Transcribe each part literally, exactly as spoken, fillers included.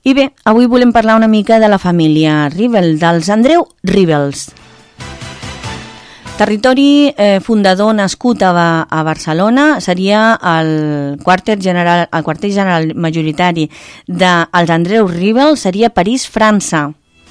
I bé, avui volem parlar una mica de la família Ribel, dels Andreu Ribels. Territori eh, fundador nascut a, a Barcelona seria el quarter general, el quarter general majoritari dels Andreu Ribel seria París, França.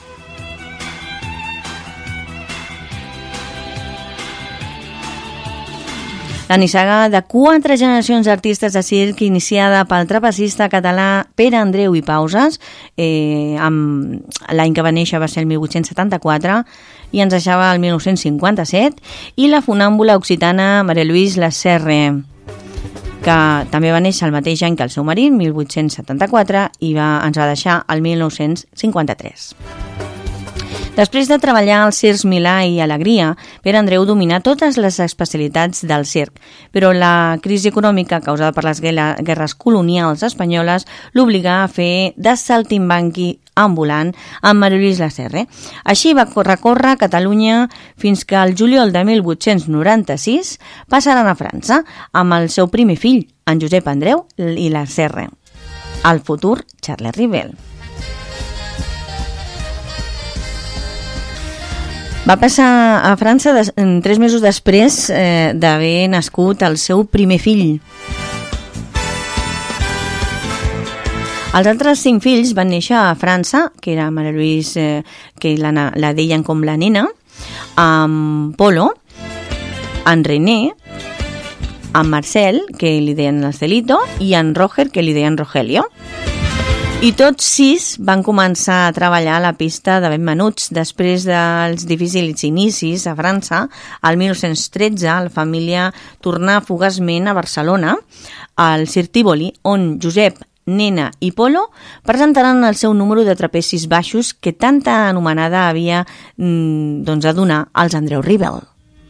La nissaga de quatre generacions d'artistes de circ iniciada pel trapecista català Pere Andreu i Pauses, eh, amb l'any que va néixer va ser el mil vuit-cents setanta-quatre i ens deixava el mil nou-cents cinquanta-set, i la fonàmbula occitana Maria Lluís Lasserre, que també va néixer el mateix any que el seu marit, mil vuit-cents setanta-quatre, i va, ens va deixar el mil nou-cents cinquanta-tres. Després de treballar als circs Milà i Alegria, Pere Andreu dominà totes les especialitats del circ, però la crisi econòmica causada per les guerres colonials espanyoles l'obligà a fer de saltimbanqui ambulant amb Maria Lluís Lasserre. Així va recórrer Catalunya fins que el juliol de mil vuit-cents noranta-sis passaren a França amb el seu primer fill, en Josep Andreu i Lasserre, el futur Charles Ribel. Va passar a França des, tres mesos després eh, d'haver nascut el seu primer fill. Els altres cinc fills van néixer a França, que era Maria Lluís, eh, que la, la deien com la nena, amb Polo, en René, en Marcel, que li deien el Celito, i en Roger, que li deien Rogelio. I tots sis van començar a treballar a la pista de ben menuts. Després dels difícils inicis a França, al mil nou-cents tretze, la família tornà fugaçment a Barcelona, al Circ Tívoli, on Josep, Nena i Polo presentaran el seu número de trapecis baixos que tanta anomenada havia doncs, a donar als Andreu Ribel.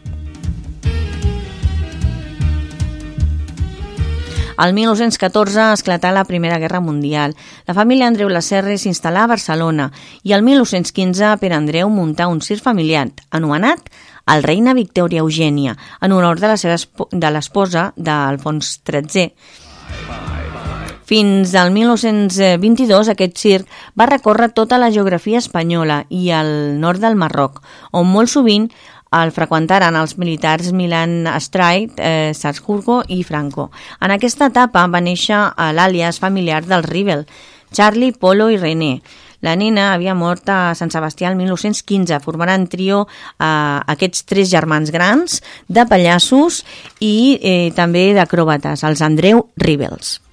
Al mil nou-cents catorze esclatà la Primera Guerra Mundial. La família Andreu Lasserre s'instal·là a Barcelona i al mil nou-cents quinze Pere Andreu muntà un circ familiar anomenat el Reina Victòria Eugènia, en honor de la seva de l'esposa d'Alfons tretzè. Fins al mil nou-cents vint-i-dos aquest circ va recórrer tota la geografia espanyola i el nord del Marroc, on molt sovint el freqüentaren els militars Milan Streit, eh, Salzburgo i Franco. En aquesta etapa va néixer l'àlies familiar del Ribel, Charlie, Polo i René. La nena havia mort a Sant Sebastià el mil nou-cents quinze, formant trio eh, aquests tres germans grans de pallassos i eh, també d'acròbates, els Andreu Ribels.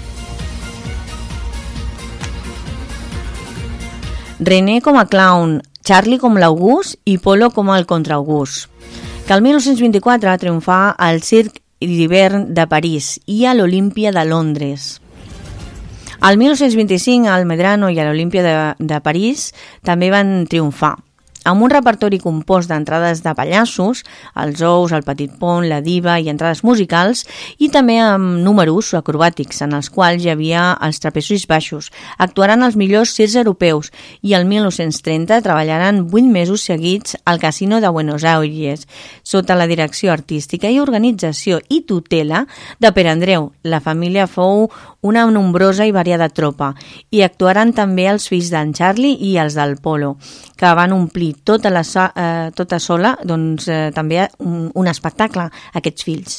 René com a clown, Charlie com l'August i Polo com el contraaugust, que el mil nou-cents vint-i-quatre triomfà al Circ d'hivern de París i a l'Olímpia de Londres. Al mil nou-cents vint-i-cinc al Medrano i a l'Olímpia de, de París també van triomfar, amb un repertori compost d'entrades de pallassos, els ous, el petit pont, la diva i entrades musicals, i també amb números acrobàtics, en els quals hi havia els trapecis baixos. Actuaran els millors circs europeus i el mil nou-cents trenta treballaran vuit mesos seguits al Casino de Buenos Aires, sota la direcció artística i organització i tutela de Pere Andreu. La família fou una nombrosa i variada tropa, i actuaran també els fills d'en Charlie i els del Polo, que van omplir tota, la, eh, tota sola doncs, eh, també un, un espectacle, aquests fills.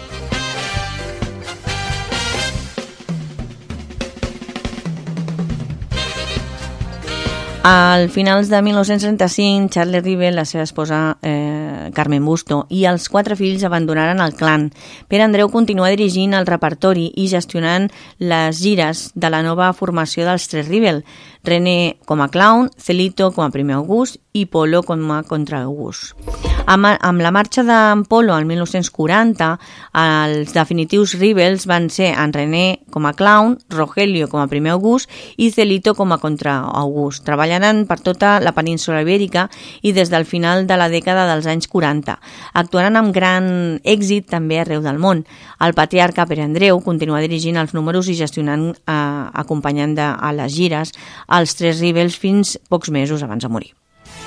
Al finals de mil nou-cents trenta-cinc, Charles Ribel, la seva esposa eh, Carmen Busto, i els quatre fills abandonaren el clan. Pere Andreu continua dirigint el repertori i gestionant les gires de la nova formació dels tres Ribel, René com a clown, Celito com a primer august i Polo com a contraaugust. Amb, amb la marxa d'en Polo al mil nou-cents quaranta, els definitius Ribels van ser en René com a clown, Rogelio com a primer august i Celito com a contraaugust. Treballaran per tota la península ibèrica i des del final de la dècada dels anys quaranta. Actuaran amb gran èxit també arreu del món. El patriarca Pere Andreu continua dirigint els números i gestionant, eh, acompanyant de, a les gires, els tres Ribels fins pocs mesos abans de morir.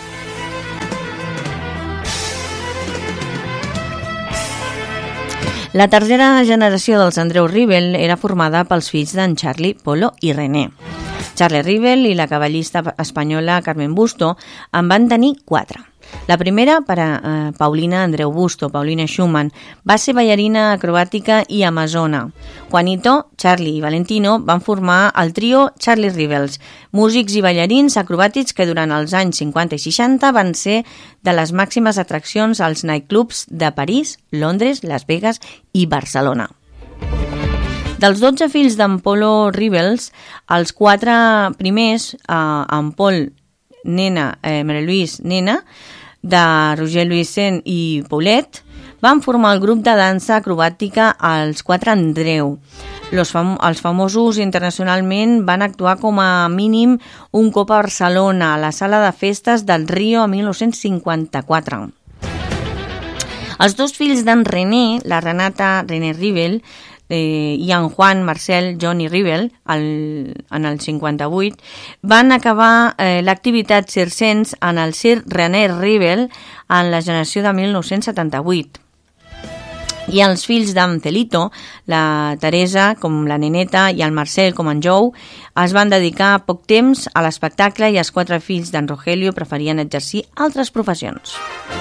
La tercera generació dels Andreu Ribel era formada pels fills d'en Charlie, Polo i René. Charlie Rivel i la cavallista espanyola Carmen Busto en van tenir quatre. La primera per a eh, Paulina Andreu Busto, Paulina Schumann, va ser ballarina acrobàtica i amazona. Juanito, Charlie i Valentino van formar el trio Charlie Rivels, músics i ballarins acrobàtics que durant els anys cinquanta i seixanta van ser de les màximes atraccions als nightclubs de París, Londres, Las Vegas i Barcelona. Dels dotze fills d'en Polo Rivels, els quatre primers, eh, en Paul, Nena, eh, Maria Lluís, Nena, de Roger Luisen i Paulette, van formar el grup de dansa acrobàtica Els Quatre Andreu. Los fam els famosos internacionalment van actuar com a mínim un cop a Barcelona, a la sala de festes del Rio a mil nou-cents cinquanta-quatre. Els dos fills d'en René, la Renata René Rivel, Eh, i en Juan Marcel Johnny Rivel el, en el cinquanta-vuit van acabar eh, l'activitat circense en el Circ René Rivel en la generació de mil nou-cents setanta-vuit. I els fills d'en Celito, la Teresa com la Neneta i el Marcel com en Joe, es van dedicar poc temps a l'espectacle i els quatre fills d'en Rogelio preferien exercir altres professions.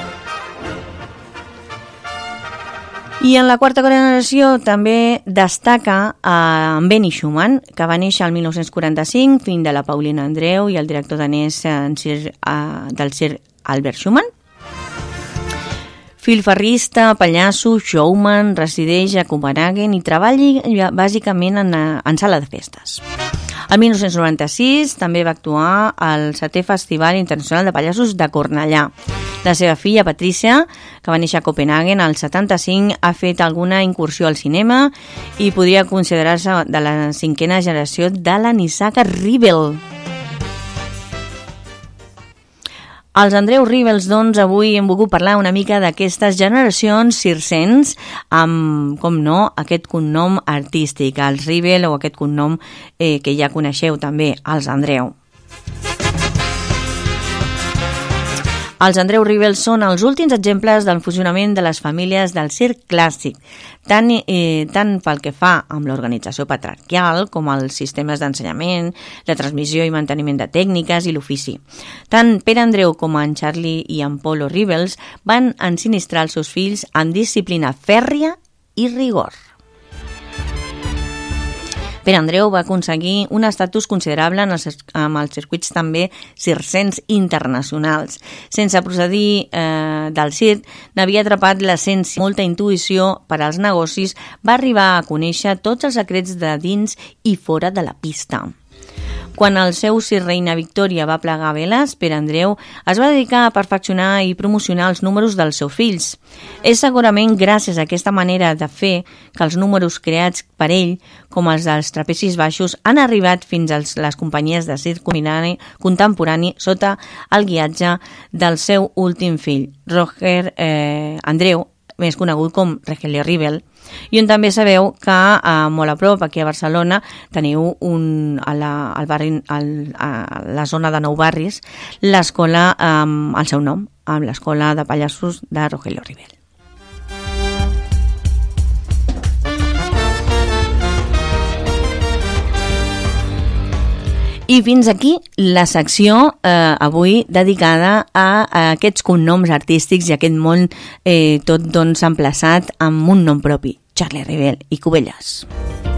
I en la quarta generació també destaca eh, en Benny Schumann, que va néixer el mil nou-cents quaranta-cinc, fill de la Paulina Andreu i el director danès en Sir, eh, del Sir Albert Schumann. Filferrista, pallasso, showman, resideix a Copenhagen i treballa bàsicament en, en sala de festes. El mil nou-cents noranta-sis també va actuar al setè Festival Internacional de Pallassos de Cornellà. La seva filla, Patricia, que va néixer a Copenhagen al setanta-cinc, ha fet alguna incursió al cinema i podria considerar-se de la cinquena generació de la Nissaga Rivel. Els Andreu Rivels, doncs, avui hem volgut parlar una mica d'aquestes generacions circenses amb, com no, aquest cognom artístic, els Rivel, o aquest cognom eh, que ja coneixeu també, els Andreu. Els Andreu Rivels són els últims exemples del funcionament de les famílies del circ clàssic, tant, eh, tant pel que fa amb l'organització patriarcal com els sistemes d'ensenyament, la transmissió i manteniment de tècniques i l'ofici. Tant Pere Andreu com en Charlie i en Polo Rivels van ensinistrar els seus fills amb disciplina fèrria i rigor. Pere Andreu va aconseguir un estatus considerable en els, amb els circuits també circencs internacionals. Sense procedir eh, del circ, n'havia atrapat l'essència, molta intuïció per als negocis, va arribar a conèixer tots els secrets de dins i fora de la pista. Quan el seu Sir Reina Victòria va plegar veles, Pere Andreu es va dedicar a perfeccionar i promocionar els números dels seus fills. És segurament gràcies a aquesta manera de fer que els números creats per ell, com els dels trapecis baixos, han arribat fins a les companyies de circ contemporani sota el guiatge del seu últim fill, Roger eh, Andreu, més conegut com Rogelio Rivel, i on també sabeu que eh, molt a prop, aquí a Barcelona, teniu un, a, la, al barri, al, a la zona de Nou Barris, l'escola amb eh, el seu nom, amb l'escola de pallassos de Rogelio Rivel. I fins aquí la secció eh, avui dedicada a, a aquests cognoms artístics i aquest món eh, tot doncs emplaçat amb un nom propi, Charlie Rivel i Cubelles.